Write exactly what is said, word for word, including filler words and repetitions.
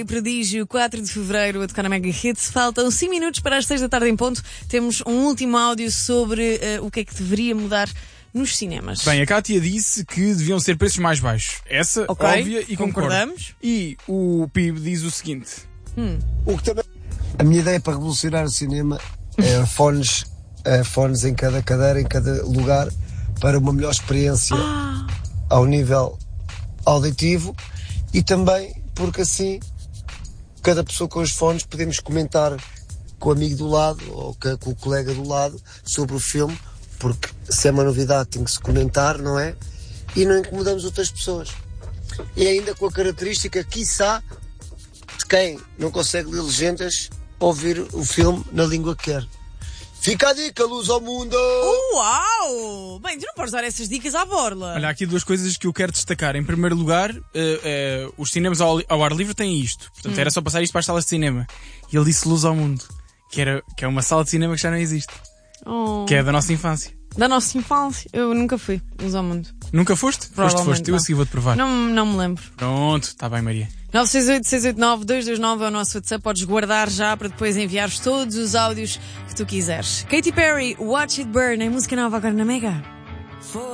Prodígio, quatro de fevereiro, a tocar na Mega Hits. Faltam cinco minutos para as seis da tarde em ponto. Temos um último áudio sobre uh, o que é que deveria mudar nos cinemas. Bem, a Kátia disse que deviam ser preços mais baixos. Essa, okay, óbvia e concordamos. Concordo. E o P I B diz o seguinte. Hum. O que também... A minha ideia para revolucionar o cinema é fones, é fones em cada cadeira, em cada lugar, para uma melhor experiência ah. ao nível auditivo e também porque assim cada pessoa com os fones podemos comentar com o amigo do lado ou com o colega do lado sobre o filme, porque se é uma novidade tem que se comentar, não é? E não incomodamos outras pessoas. E ainda com a característica, quiçá, de quem não consegue ler legendas, ouvir o filme na língua que quer. Fica a dica, luz ao mundo! Uau! Bem, tu não podes dar essas dicas à borla. Olha, há aqui duas coisas que eu quero destacar. Em primeiro lugar, uh, uh, os cinemas ao, ao ar livre têm isto. Portanto, hum. era só passar isto para as salas de cinema. E ele disse luz ao mundo. Que, era, que é uma sala de cinema que já não existe. Oh. Que é da nossa infância. Da nossa infância? Eu nunca fui luz ao mundo. Nunca foste? Foste, foste. Eu a seguir vou-te provar. Não, não me lembro. Pronto, está bem, Maria. nove seis oito, seis oito nove, dois dois nove é o nosso WhatsApp. Podes guardar já para depois enviares todos os áudios que tu quiseres. Katy Perry, Watch It Burn, em música nova agora na Mega.